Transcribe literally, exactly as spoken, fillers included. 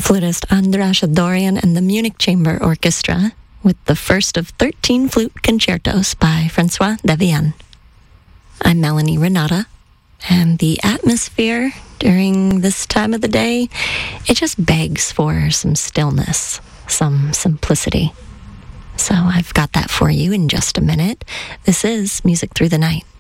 flutist Andras Dorian and the Munich Chamber Orchestra with the first of thirteen flute concertos by Francois Devienne. I'm Melanie Renata, and the atmosphere during this time of the day, it just begs for some stillness, some simplicity. So I've got that for you in just a minute. This is Music Through the Night.